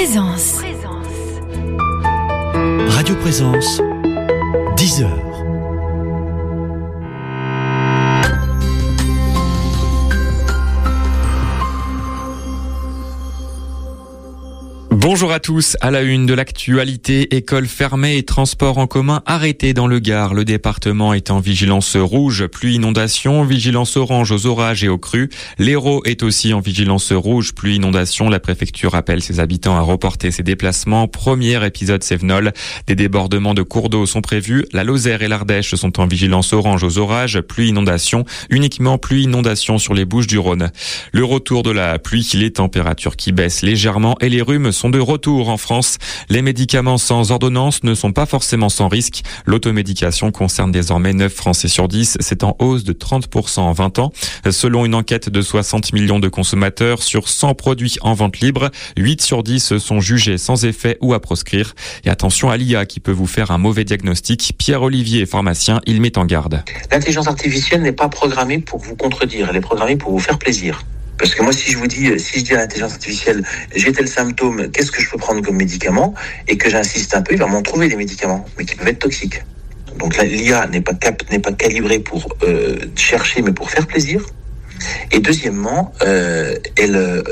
Présence. Radio Présence, 10h. Bonjour à tous, à la une de l'actualité, écoles fermées et transports en commun arrêtés dans le Gard. Le département est en vigilance rouge, pluie inondation, vigilance orange aux orages et aux crues. L'Hérault est aussi en vigilance rouge, pluie inondation. La préfecture appelle ses habitants à reporter ses déplacements. Premier épisode Cévenol. Des débordements de cours d'eau sont prévus. La Lozère et l'Ardèche sont en vigilance orange aux orages, pluie inondation. Uniquement pluie inondation sur les Bouches-du-Rhône. Le retour de la pluie, les températures qui baissent légèrement et les rhumes sont de retour en France. Les médicaments sans ordonnance ne sont pas forcément sans risque. L'automédication concerne désormais 9 Français sur 10. C'est en hausse de 30% en 20 ans. Selon une enquête de 60 millions de consommateurs sur 100 produits en vente libre, 8 sur 10 sont jugés sans effet ou à proscrire. Et attention à l'IA qui peut vous faire un mauvais diagnostic. Pierre-Olivier, pharmacien, il met en garde. L'intelligence artificielle n'est pas programmée pour vous contredire. Elle est programmée pour vous faire plaisir. Parce que moi, si je dis à l'intelligence artificielle, j'ai tel symptôme, qu'est-ce que je peux prendre comme médicament, et que j'insiste un peu, il va m'en trouver des médicaments, mais qui peuvent être toxiques. Donc là, l'IA n'est pas calibrée pour chercher, mais pour faire plaisir. Et deuxièmement, elle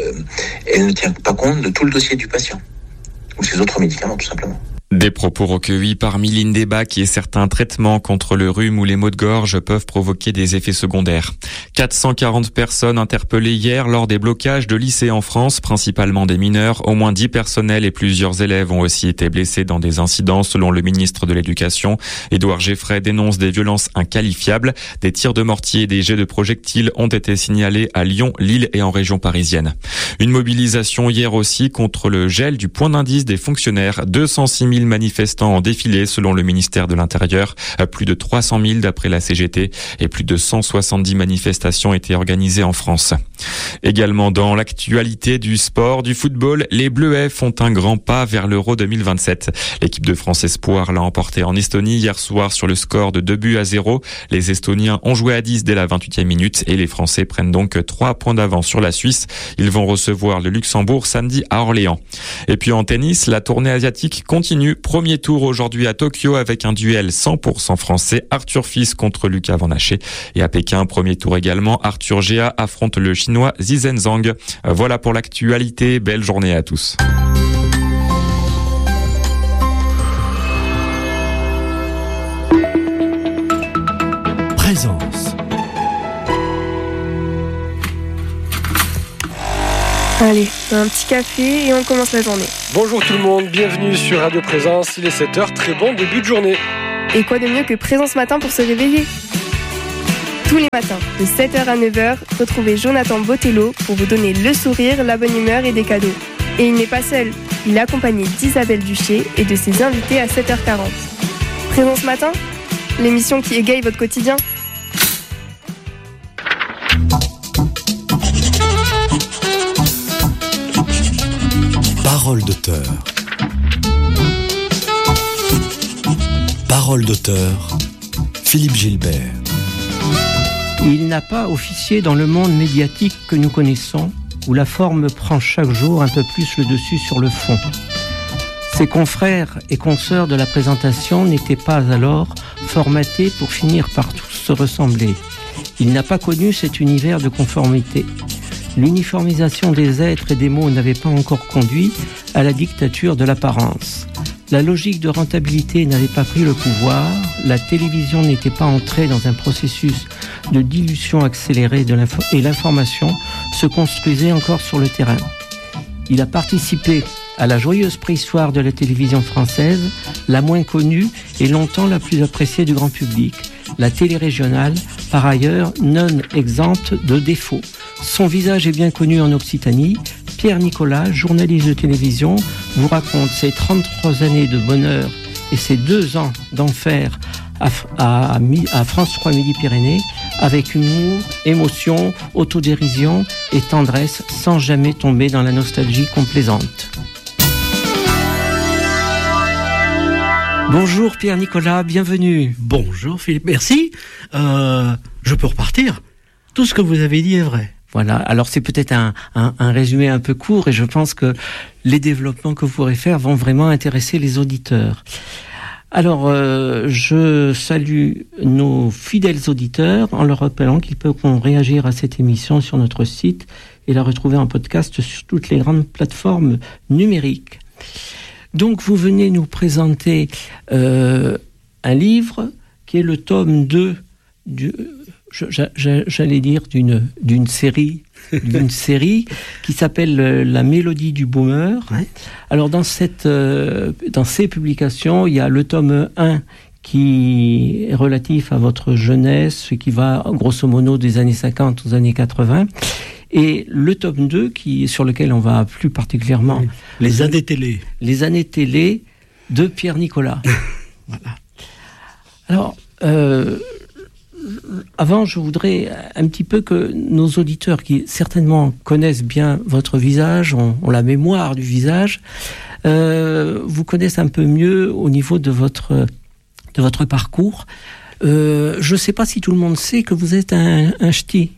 ne tient pas compte de tout le dossier du patient, ou ses autres médicaments, tout simplement. Des propos recueillis par Mylène Debac et certains traitements contre le rhume ou les maux de gorge peuvent provoquer des effets secondaires. 440 personnes interpellées hier lors des blocages de lycées en France, principalement des mineurs. Au moins 10 personnels et plusieurs élèves ont aussi été blessés dans des incidents, selon le ministre de l'Éducation. Édouard Geffray dénonce des violences inqualifiables. Des tirs de mortier et des jets de projectiles ont été signalés à Lyon, Lille et en région parisienne. Une mobilisation hier aussi contre le gel du point d'indice des fonctionnaires. 206 000 manifestants ont défilé selon le ministère de l'Intérieur, plus de 300 000 d'après la CGT et plus de 170 manifestations étaient organisées en France. Également dans l'actualité du sport, du football, les Bleuets font un grand pas vers l'Euro 2027. L'équipe de France Espoir l'a emporté en Estonie hier soir sur le score de 2-0. Les Estoniens ont joué à 10 dès la 28e minute et les Français prennent donc 3 points d'avance sur la Suisse. Ils vont recevoir le Luxembourg samedi à Orléans. Et puis en tennis, la tournée asiatique continue. Premier tour aujourd'hui à Tokyo avec un duel 100% français. Arthur Fils contre Lucas Van Haché. Et à Pékin, premier tour également. Arthur Géa affronte le chinois Zizhen Zhang. Voilà pour l'actualité. Belle journée à tous. Présence. Allez, un petit café et on commence la journée. Bonjour tout le monde, bienvenue sur Radio Présence, il est 7h, très bon début de journée. Et quoi de mieux que Présence Matin pour se réveiller ? Tous les matins, de 7h à 9h, retrouvez Jonathan Botello pour vous donner le sourire, la bonne humeur et des cadeaux. Et il n'est pas seul, il est accompagné d'Isabelle Duché et de ses invités à 7h40. Présence Matin, l'émission qui égaye votre quotidien. Parole d'auteur. Parole d'auteur, Philippe Gilbert. Il n'a pas officié dans le monde médiatique que nous connaissons, où la forme prend chaque jour un peu plus le dessus sur le fond. Ses confrères et consoeurs de la présentation n'étaient pas alors formatés pour finir par tous se ressembler. Il n'a pas connu cet univers de conformité. L'uniformisation des êtres et des mots n'avait pas encore conduit à la dictature de l'apparence. La logique de rentabilité n'avait pas pris le pouvoir, la télévision n'était pas entrée dans un processus de dilution accélérée et l'information se construisait encore sur le terrain. Il a participé à la joyeuse préhistoire de la télévision française, la moins connue et longtemps la plus appréciée du grand public, la télé régionale, par ailleurs non exempte de défauts. Son visage est bien connu en Occitanie. Pierre Nicolas, journaliste de télévision, vous raconte ses 33 années de bonheur et ses 2 ans d'enfer à France 3 Midi-Pyrénées, avec humour, émotion, autodérision et tendresse, sans jamais tomber dans la nostalgie complaisante. Bonjour Pierre Nicolas, bienvenue. Bonjour Philippe, merci. Je peux repartir. Tout ce que vous avez dit est vrai. Voilà. Alors c'est peut-être un résumé un peu court et je pense que les développements que vous pourrez faire vont vraiment intéresser les auditeurs. Alors, je salue nos fidèles auditeurs en leur rappelant qu'ils pourront réagir à cette émission sur notre site et la retrouver en podcast sur toutes les grandes plateformes numériques. Donc, vous venez nous présenter un livre qui est le tome 2 j'allais dire d'une série qui s'appelle La Mélodie du Boomer. Ouais. Alors dans ces publications, il y a le tome 1 qui est relatif à votre jeunesse, qui va grosso modo des années 50 aux années 80, et le tome 2 sur lequel on va plus particulièrement les années télé de Pierre Nicolas. Voilà. Alors avant, je voudrais un petit peu que nos auditeurs, qui certainement connaissent bien votre visage, ont la mémoire du visage, vous connaissent un peu mieux au niveau de votre parcours. Je ne sais pas si tout le monde sait que vous êtes un ch'ti.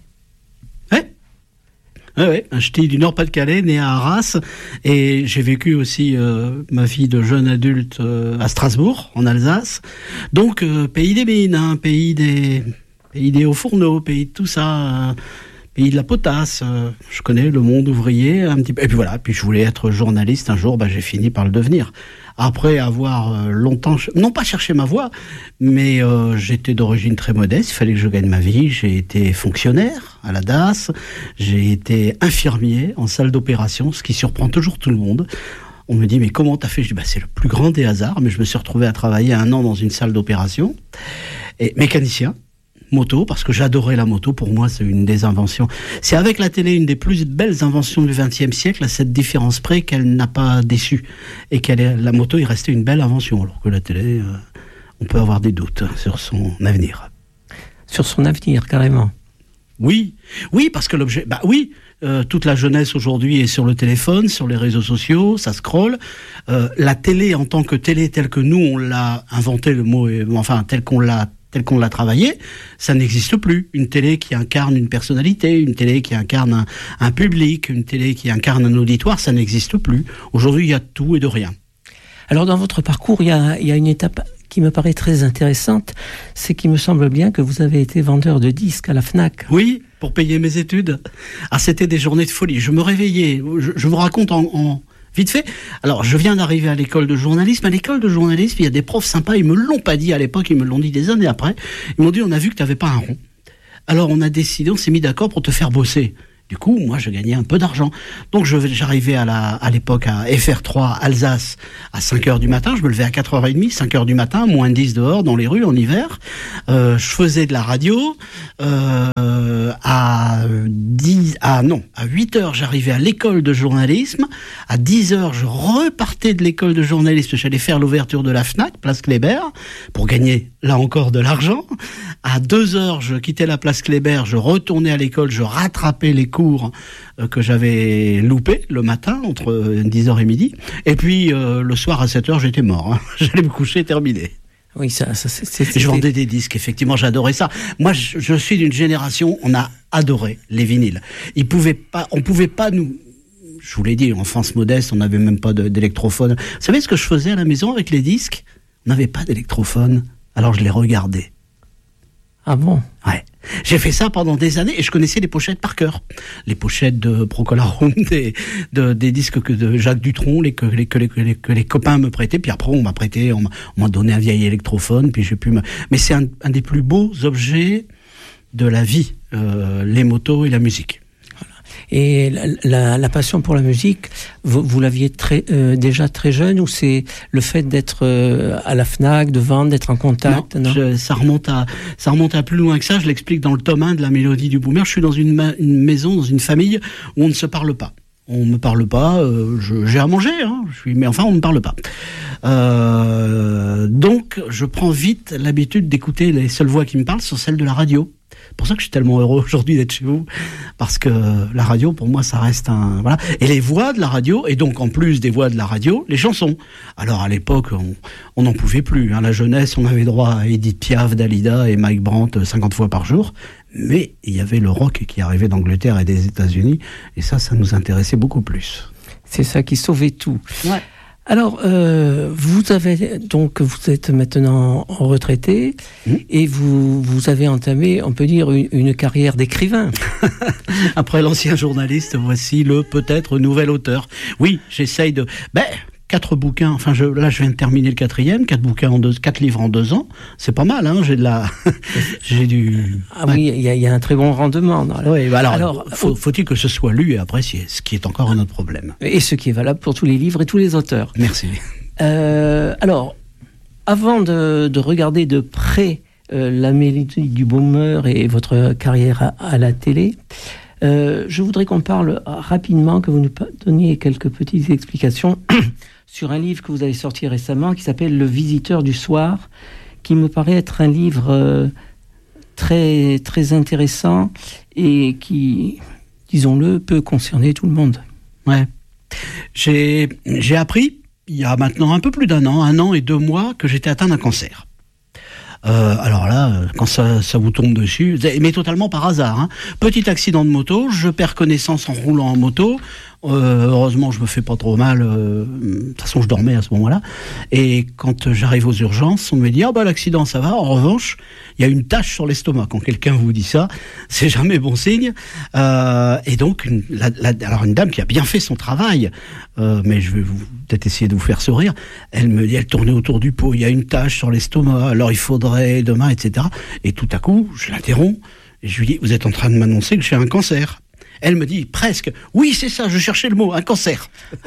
Oui, un ch'ti du Nord-Pas-de-Calais, né à Arras, et j'ai vécu aussi ma vie de jeune adulte à Strasbourg, en Alsace. Donc pays des mines, pays des hauts fourneaux, pays de tout ça, pays de la potasse. Je connais le monde ouvrier un petit peu. Et puis voilà, puis je voulais être journaliste un jour, j'ai fini par le devenir. Après avoir longtemps, non pas cherché ma voie, mais j'étais d'origine très modeste, il fallait que je gagne ma vie. J'ai été fonctionnaire à la DAS, j'ai été infirmier en salle d'opération, ce qui surprend toujours tout le monde. On me dit, mais comment t'as fait ? Je dis, c'est le plus grand des hasards, mais je me suis retrouvé à travailler 1 an dans une salle d'opération, et mécanicien, moto, parce que j'adorais la moto. Pour moi, c'est une des inventions. C'est avec la télé une des plus belles inventions du XXe siècle, à cette différence près qu'elle n'a pas déçu. Et la moto est restée une belle invention, alors que la télé, on peut avoir des doutes sur son avenir. Sur son avenir, carrément. Oui, parce que l'objet... toute la jeunesse aujourd'hui est sur le téléphone, sur les réseaux sociaux, ça scrolle. La télé, en tant que télé, telle que nous, on l'a inventé, le mot, tel qu'on l'a travaillé, ça n'existe plus. Une télé qui incarne une personnalité, une télé qui incarne un public, une télé qui incarne un auditoire, ça n'existe plus. Aujourd'hui, il y a tout et de rien. Alors, dans votre parcours, il y a une étape qui me paraît très intéressante, c'est qu'il me semble bien que vous avez été vendeur de disques à la Fnac. Oui, pour payer mes études. Ah, c'était des journées de folie. Je me réveillais, je vous raconte en vite fait. Alors, je viens d'arriver à l'école de journalisme. À l'école de journalisme, il y a des profs sympas. Ils me l'ont pas dit à l'époque, ils me l'ont dit des années après. Ils m'ont dit, on a vu que tu n'avais pas un rond. Alors, on s'est mis d'accord pour te faire bosser. Du coup, moi, je gagnais un peu d'argent. Donc, j'arrivais à l'époque à FR3, Alsace, à 5h du matin. Je me levais à 4h30, 5h du matin, moins 10 dehors, dans les rues, en hiver. Je faisais de la radio. À 8h, j'arrivais à l'école de journalisme. À 10h, je repartais de l'école de journalisme. J'allais faire l'ouverture de la Fnac, place Kléber, pour gagner, là encore, de l'argent. À 2h, je quittais la place Kléber, je retournais à l'école, je rattrapais les cours que j'avais loupés le matin, entre 10h et midi. Et puis, le soir, à 7h, j'étais mort. J'allais me coucher, terminé. Oui, je vendais des disques, effectivement, j'adorais ça. Moi, je suis d'une génération, on a adoré les vinyles. On pouvait pas nous... Je vous l'ai dit, enfance modeste, on n'avait même pas d'électrophone. Vous savez ce que je faisais à la maison avec les disques ? On n'avait pas d'électrophone, alors je les regardais. Ah bon ? Ouais. J'ai fait ça pendant des années et je connaissais les pochettes par cœur. Les pochettes de Procolarum, des disques de Jacques Dutronc, que les copains me prêtaient. Puis après, on m'a donné un vieil électrophone. Puis mais c'est un des plus beaux objets de la vie, les motos et la musique. Et la passion pour la musique, vous l'aviez déjà très jeune, ou c'est le fait d'être à la Fnac, de vendre, d'être en contact? Non, ça remonte à plus loin que ça. Je l'explique dans le tome 1 de La Mélodie du Boomer. Je suis dans une maison, dans une famille où on ne se parle pas. On me parle pas, j'ai à manger, mais enfin on ne me parle pas. Donc je prends vite l'habitude d'écouter les seules voix qui me parlent sont celles de la radio. C'est pour ça que je suis tellement heureux aujourd'hui d'être chez vous, parce que la radio, pour moi, ça reste voilà. Et les voix de la radio, et donc en plus des voix de la radio, les chansons. Alors à l'époque, on n'en pouvait plus. La jeunesse, on avait droit à Edith Piaf, Dalida et Mike Brandt 50 fois par jour. mais il y avait le rock qui arrivait d'Angleterre et des États-Unis, et ça nous intéressait beaucoup plus. C'est ça qui sauvait tout. Ouais. Alors, vous êtes maintenant en retraité et vous avez entamé, on peut dire, une carrière d'écrivain. Après l'ancien journaliste, voici le peut-être nouvel auteur. Oui, j'essaye de... 4 bouquins, enfin je viens de terminer le 4e, 4 livres en 2 ans, c'est pas mal, hein, j'ai du... Ah ouais. Oui, il y a un très bon rendement. Oui, alors faut-il que ce soit lu et apprécié, ce qui est encore un autre problème. Et ce qui est valable pour tous les livres et tous les auteurs. Merci. Alors, avant de regarder de près la mélodie du bonheur et votre carrière à la télé, je voudrais qu'on parle rapidement, que vous nous donniez quelques petites explications sur un livre que vous avez sorti récemment qui s'appelle Le Visiteur du Soir, qui me paraît être un livre très, très intéressant et qui, disons-le, peut concerner tout le monde. Ouais. J'ai appris, il y a maintenant un peu plus d'1 an et 2 mois, que j'étais atteint d'un cancer. Alors là, quand ça vous tombe dessus, mais totalement par hasard, hein. Petit accident de moto, je perds connaissance en roulant en moto. Heureusement, je me fais pas trop mal. De toute façon, je dormais à ce moment-là. Et quand j'arrive aux urgences, on me dit l'accident, ça va. En revanche, il y a une tache sur l'estomac. Quand quelqu'un vous dit ça, c'est jamais bon signe. Et donc, alors une dame qui a bien fait son travail, mais je vais peut-être essayer de vous faire sourire. Elle me dit, elle tournait autour du pot. Il y a une tache sur l'estomac. Alors il faudrait demain, etc. Et tout à coup, je l'interromps. Et je lui dis, vous êtes en train de m'annoncer que j'ai un cancer. Elle me dit presque, oui c'est ça, je cherchais le mot, un cancer.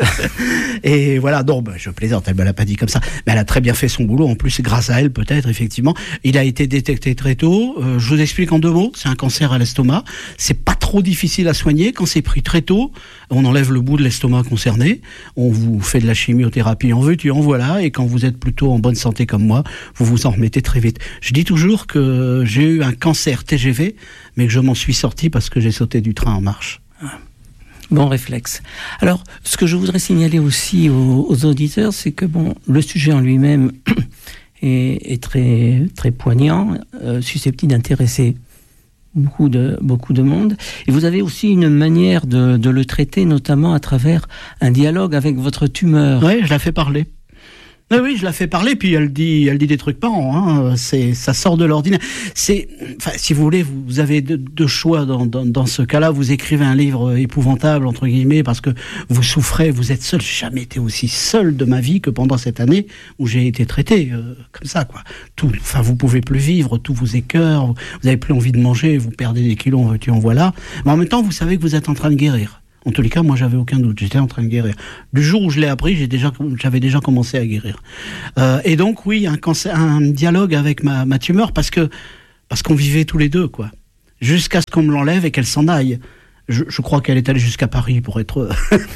Et voilà, non, je plaisante, elle me l'a pas dit comme ça, mais elle a très bien fait son boulot, en plus grâce à elle peut-être, effectivement. Il a été détecté très tôt, je vous explique en 2 mots, c'est un cancer à l'estomac, c'est pas trop difficile à soigner, quand c'est pris très tôt, on enlève le bout de l'estomac concerné, on vous fait de la chimiothérapie en veux-tu, en voilà, et quand vous êtes plutôt en bonne santé comme moi, vous vous en remettez très vite. Je dis toujours que j'ai eu un cancer TGV, mais que je m'en suis sorti parce que j'ai sauté du train en marche. Bon réflexe. Alors, ce que je voudrais signaler aussi aux auditeurs, c'est que le sujet en lui-même est très, très poignant, susceptible d'intéresser beaucoup de monde. Et vous avez aussi une manière de le traiter, notamment à travers un dialogue avec votre tumeur. Oui, je la fais parler. Oui, je la fais parler, puis elle dit des trucs parents, hein. Ça sort de l'ordinaire. Si vous voulez, vous avez deux choix dans ce cas-là. Vous écrivez un livre épouvantable, entre guillemets, parce que vous souffrez, vous êtes seul. J'ai jamais été aussi seul de ma vie que pendant cette année où j'ai été traité, comme ça, quoi. Vous pouvez plus vivre, tout vous écœure, vous avez plus envie de manger, vous perdez des kilos, en voilà. Mais en même temps, vous savez que vous êtes en train de guérir. En tous les cas, moi, j'avais aucun doute. J'étais en train de guérir. Du jour où je l'ai appris, j'avais déjà commencé à guérir. Et donc, oui, un dialogue avec ma tumeur parce qu'on vivait tous les deux, quoi. Jusqu'à ce qu'on me l'enlève et qu'elle s'en aille. Je crois qu'elle est allée jusqu'à Paris pour être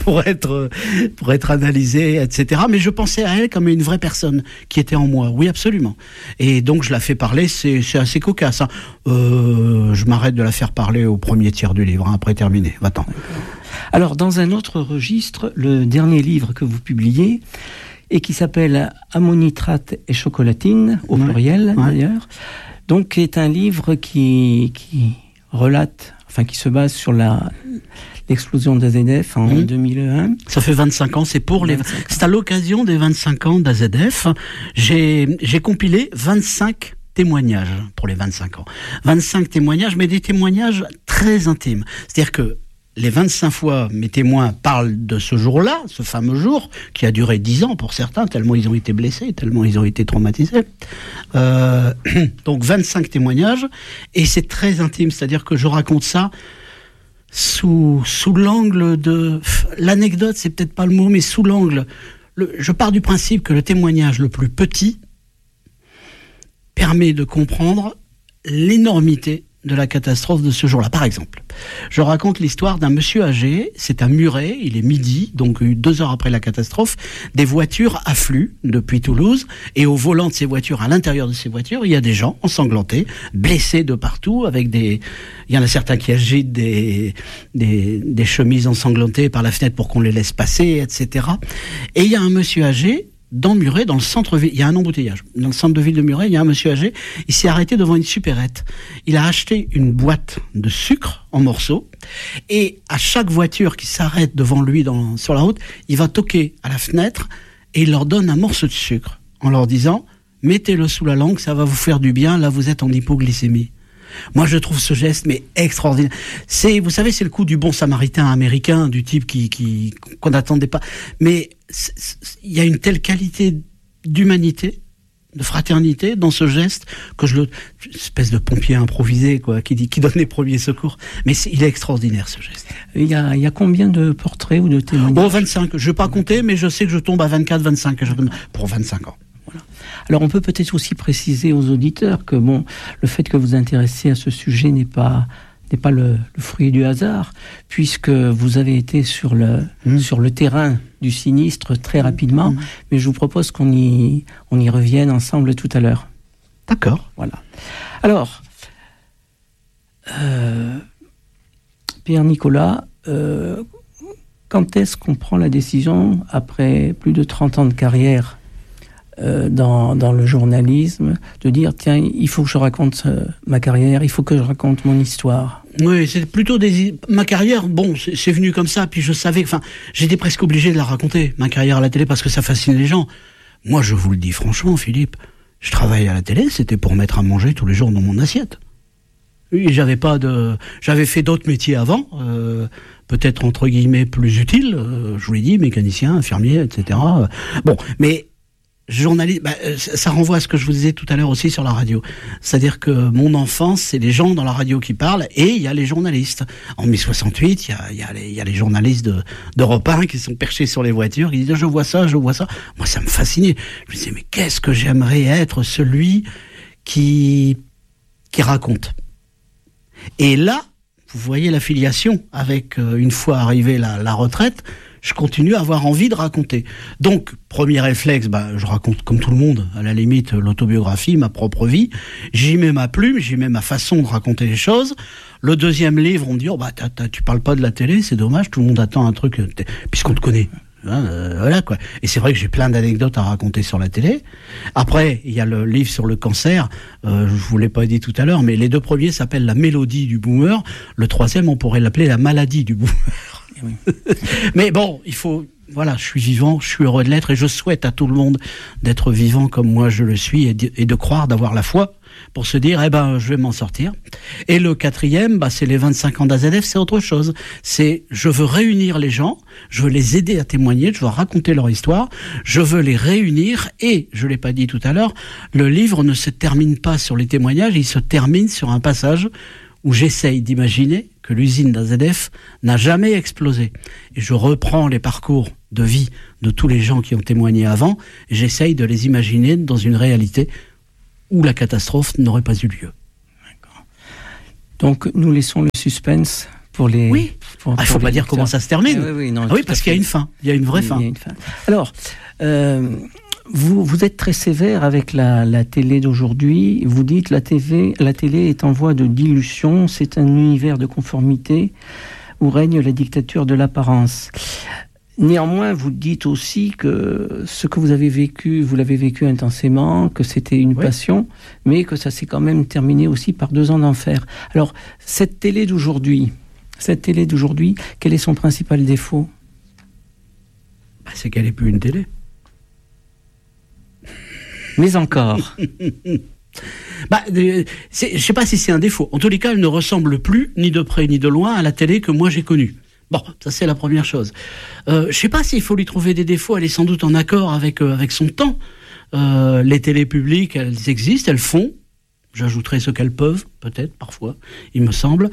analysée, etc. Mais je pensais à elle comme une vraie personne qui était en moi. Oui, absolument. Et donc, je la fais parler. C'est assez cocasse, hein. Je m'arrête de la faire parler au premier tiers du livre, hein, après terminé. Va-t'en. Alors, dans un autre registre, le dernier livre que vous publiez, et qui s'appelle Ammonitrate et chocolatine, au pluriel d'ailleurs, donc est un livre qui relate, qui se base sur l'explosion d'AZF en 2001. Ça fait 25 ans, c'est à l'occasion des 25 ans d'AZF. J'ai compilé 25 témoignages pour les 25 ans. 25 témoignages, mais des témoignages très intimes. C'est-à-dire que les 25 fois, mes témoins parlent de ce jour-là, ce fameux jour, qui a duré 10 ans pour certains, tellement ils ont été blessés, tellement ils ont été traumatisés. Donc 25 témoignages, et c'est très intime, c'est-à-dire que je raconte ça sous l'angle de... L'anecdote, c'est peut-être pas le mot, mais sous l'angle... Je pars du principe que le témoignage le plus petit permet de comprendre l'énormité de la catastrophe de ce jour-là. Par exemple, je raconte l'histoire d'un monsieur âgé, c'est à Muret, il est midi, donc 2 heures après la catastrophe, des voitures affluent depuis Toulouse, et au volant de ces voitures, à l'intérieur de ces voitures, il y a des gens ensanglantés, blessés de partout, il y en a certains qui agitent des chemises ensanglantées par la fenêtre pour qu'on les laisse passer, etc. Et il y a un monsieur âgé dans Muret, dans le centre-ville, il y a un embouteillage. Dans le centre de ville de Muret, il y a un monsieur âgé, il s'est arrêté devant une supérette. Il a acheté une boîte de sucre en morceaux, et à chaque voiture qui s'arrête devant lui sur la route, il va toquer à la fenêtre, et il leur donne un morceau de sucre, en leur disant, mettez-le sous la langue, ça va vous faire du bien, là vous êtes en hypoglycémie. Moi, je trouve ce geste mais extraordinaire. Vous savez, c'est le coup du bon samaritain américain, du type qu'on n'attendait pas. Mais il y a une telle qualité d'humanité, de fraternité dans ce geste que espèce de pompier improvisé, quoi, qui donne les premiers secours. Mais il est extraordinaire, ce geste. Il y a combien de portraits ou de témoignages? Bon, 25. Je vais pas compter, mais je sais que je tombe à 24, 25 pour 25 ans. Alors on peut peut-être aussi préciser aux auditeurs que le fait que vous intéressiez à ce sujet n'est pas le fruit du hasard, puisque vous avez été sur le terrain du sinistre très rapidement, mais je vous propose qu'on y revienne ensemble tout à l'heure. D'accord. Voilà. Alors, Pierre-Nicolas, quand est-ce qu'on prend la décision, après plus de 30 ans de carrière dans le journalisme, de dire tiens, il faut que je raconte ma carrière, il faut que je raconte mon histoire? Oui, c'est plutôt ma carrière. Bon, c'est venu comme ça. Puis je savais, j'étais presque obligé de la raconter, ma carrière à la télé, parce que ça fascine les gens. Moi, je vous le dis franchement, Philippe, je travaillais à la télé, c'était pour mettre à manger tous les jours dans mon assiette. Oui, j'avais fait d'autres métiers avant, peut-être entre guillemets plus utiles. Je vous l'ai dit, mécanicien, infirmier, etc. Bon, mais journaliste, ça renvoie à ce que je vous disais tout à l'heure aussi sur la radio. C'est-à-dire que mon enfance, c'est les gens dans la radio qui parlent, et il y a les journalistes. En mai 68, il y a les journalistes d'Europe 1 qui sont perchés sur les voitures, qui disent je vois ça. Moi, ça me fascinait. Je me disais, mais qu'est-ce que j'aimerais être celui qui raconte. Et là, vous voyez la filiation avec, une fois arrivé la retraite, je continue à avoir envie de raconter. Donc, premier réflexe, je raconte comme tout le monde, à la limite, l'autobiographie, ma propre vie. J'y mets ma plume, j'y mets ma façon de raconter les choses. Le deuxième livre, on me dit, tu parles pas de la télé, c'est dommage, tout le monde attend un truc, puisqu'on te connaît. Voilà, quoi. Et c'est vrai que j'ai plein d'anecdotes à raconter sur la télé. Après, il y a le livre sur le cancer, je vous l'ai pas dit tout à l'heure, mais les deux premiers s'appellent La mélodie du boomer. Le troisième, on pourrait l'appeler La maladie du boomer. Oui. Mais bon, je suis vivant, je suis heureux de l'être, et je souhaite à tout le monde d'être vivant comme moi je le suis, et de croire, d'avoir la foi pour se dire, je vais m'en sortir. Et le quatrième, c'est les 25 ans d'AZF, c'est autre chose. Je veux réunir les gens, je veux les aider à témoigner, je veux raconter leur histoire, je veux les réunir, et, je l'ai pas dit tout à l'heure, le livre ne se termine pas sur les témoignages, il se termine sur un passage où j'essaye d'imaginer que l'usine d'AZF n'a jamais explosé. Et je reprends les parcours de vie de tous les gens qui ont témoigné avant, et j'essaye de les imaginer dans une réalité où la catastrophe n'aurait pas eu lieu. D'accord. Donc, nous laissons le suspense pour les... Oui, il ne faut pas dire comment ça se termine. Oui, parce qu'il y a une fin, il y a une vraie fin. Alors, vous êtes très sévère avec la télé d'aujourd'hui. Vous dites la télé est en voie de dilution, c'est un univers de conformité où règne la dictature de l'apparence. Néanmoins, vous dites aussi que ce que vous avez vécu, vous l'avez vécu intensément, que c'était une passion, mais que ça s'est quand même terminé aussi par 2 ans d'enfer. Alors, cette télé d'aujourd'hui, quel est son principal défaut? C'est qu'elle n'est plus une télé. Mais encore. Je sais pas si c'est un défaut. En tous les cas, elle ne ressemble plus, ni de près ni de loin, à la télé que moi j'ai connue. Bon, ça c'est la première chose. Je sais pas s'il faut lui trouver des défauts. Elle est sans doute en accord avec son temps. Les télés publiques, elles existent, elles font. J'ajouterai ce qu'elles peuvent, peut-être, parfois, il me semble.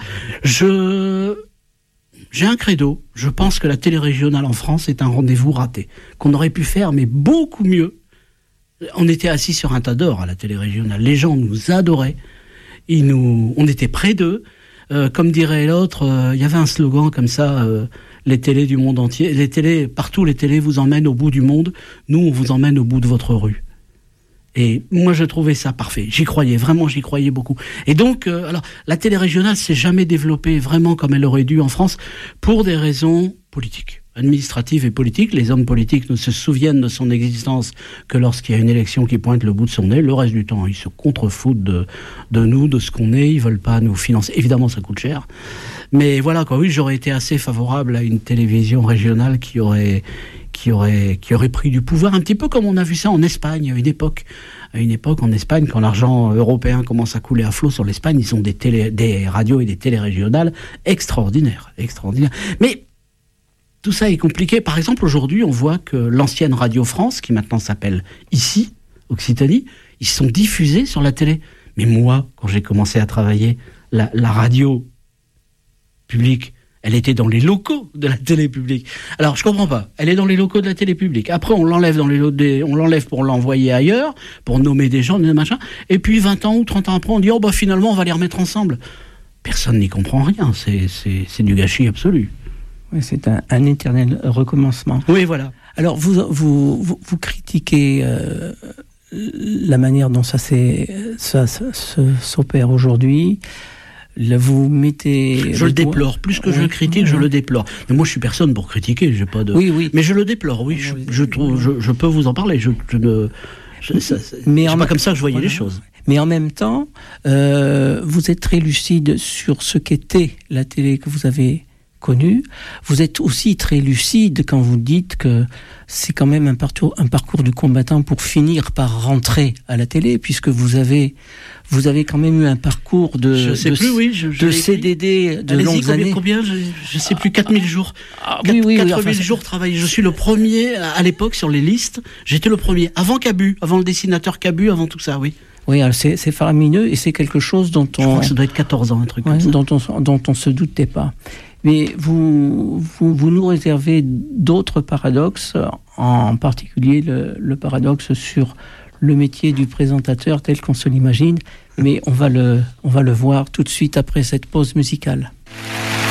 J'ai un credo. Je pense que la télé régionale en France est un rendez-vous raté. Qu'on aurait pu faire, mais beaucoup mieux. On était assis sur un tas d'or à la télé régionale. Les gens nous adoraient. On était près d'eux. Comme dirait l'autre, il y avait un slogan comme ça, les télés du monde entier. Partout les télés vous emmènent au bout du monde. Nous, on vous emmène au bout de votre rue. Et moi, je trouvais ça parfait. J'y croyais beaucoup. Et donc, alors, la télé régionale s'est jamais développée vraiment comme elle aurait dû en France pour des raisons politiques. administrative et politique. Les hommes politiques ne se souviennent de son existence que lorsqu'il y a une élection qui pointe le bout de son nez. Le reste du temps, ils se contrefoutent de nous, de ce qu'on est. Ils veulent pas nous financer. Évidemment, ça coûte cher. Mais voilà, quoi. Oui, j'aurais été assez favorable à une télévision régionale qui aurait pris du pouvoir, un petit peu comme on a vu ça en Espagne à une époque en Espagne, quand l'argent européen commence à couler à flot sur l'Espagne, ils ont des radios et des télés régionales extraordinaires. Mais tout ça est compliqué. Par exemple, aujourd'hui, on voit que l'ancienne Radio France, qui maintenant s'appelle Ici, Occitanie, ils sont diffusés sur la télé. Mais moi, quand j'ai commencé à travailler, la radio publique, elle était dans les locaux de la télé publique. Alors, je comprends pas. Elle est dans les locaux de la télé publique. Après, on l'enlève on l'enlève pour l'envoyer ailleurs, pour nommer des gens, des machins. Et puis, 20 ans ou 30 ans après, on dit, oh, bah, finalement, on va les remettre ensemble. Personne n'y comprend rien. C'est du gâchis absolu. Oui, c'est un éternel recommencement. Oui, voilà. Alors, vous critiquez la manière dont ça s'opère aujourd'hui. Là, vous mettez... Je le déplore. Plus que je le critique, je le déplore. Mais moi, je suis personne pour critiquer. J'ai pas de... Oui. Mais je le déplore, oui. Je peux vous en parler. C'est pas comme ça que je voyais les choses. Mais en même temps, vous êtes très lucide sur ce qu'était la télé que vous avez connue. Vous êtes aussi très lucide quand vous dites que c'est quand même un parcours du combattant pour finir par rentrer à la télé, puisque vous avez quand même eu un parcours de CDD de longues années. Combien je sais plus, 4000 jours. 4000 jours travaillés. Je suis le premier à l'époque sur les listes. J'étais le premier, avant Cabu, avant le dessinateur Cabu, avant tout ça, oui. Oui, alors c'est faramineux et c'est quelque chose dont je crois que ça doit être 14 ans, un truc comme ça. Dont on se doutait pas. Mais vous nous réservez d'autres paradoxes, en particulier le paradoxe sur le métier du présentateur tel qu'on se l'imagine. Mais on va le voir tout de suite après cette pause musicale.